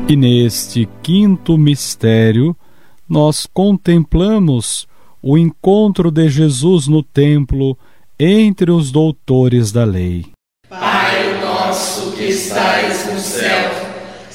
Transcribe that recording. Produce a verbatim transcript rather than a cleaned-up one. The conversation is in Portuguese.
E neste quinto mistério, nós contemplamos o encontro de Jesus no templo entre os doutores da lei. Pai nosso que estais no céu,